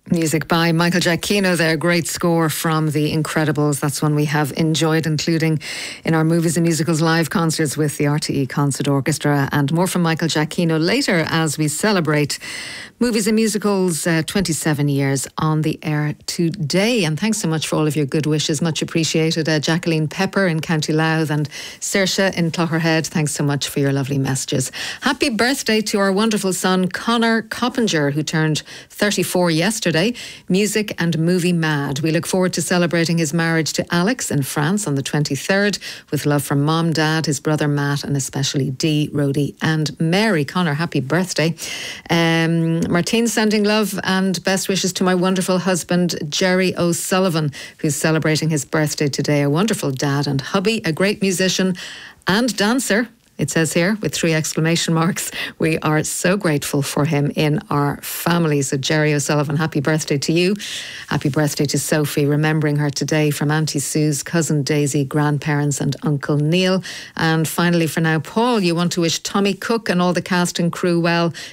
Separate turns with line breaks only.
Music by Michael Giacchino there. Great score from The Incredibles. That's one we have enjoyed, including in our Movies and Musicals live concerts with the RTE Concert Orchestra. And more from Michael Giacchino later as we celebrate Movies and Musicals 27 years on the air today. And thanks so much for all of your good wishes. Much appreciated. Jacqueline Pepper in County Louth and Saoirse in Clogherhead. Thanks so much for your lovely messages. Happy birthday to our wonderful son Conor Coppinger, who turned 34 yesterday. Music and movie mad. We look forward to celebrating his marriage to Alex in France on the 23rd with love from Mom, Dad, his brother Matt and especially Dee, Rhodey and Mary. Conor, happy birthday. Martine sending love and best wishes to my wonderful husband Jerry O'Sullivan, who's celebrating his birthday today. A wonderful dad and hubby, a great musician and dancer. It says here with 3 exclamation marks. We are so grateful for him in our family. So Jerry O'Sullivan, happy birthday to you. Happy birthday to Sophie, remembering her today from Auntie Sue's, cousin Daisy, grandparents and Uncle Neil. And finally for now, Paul, you want to wish Tommy Cook and all the cast and crew well